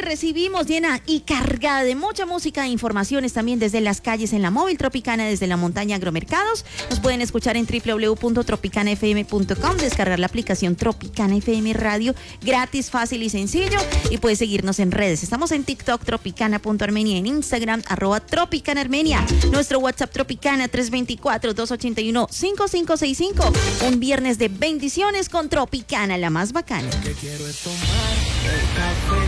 recibimos llena y cargada de mucha música e informaciones también desde las calles en la móvil Tropicana, desde la montaña Agromercados. Nos pueden escuchar en www.tropicanafm.com, descargar la aplicación Tropicana FM Radio, gratis, fácil y sencillo, y puedes seguirnos en redes. Estamos en TikTok, tropicana.armenia, en Instagram, @tropicanaarmenia. Nuestro WhatsApp Tropicana 324-281-5565. Un viernes de bendiciones con Tropicana, la más bacana. Lo que quiero es tomar el café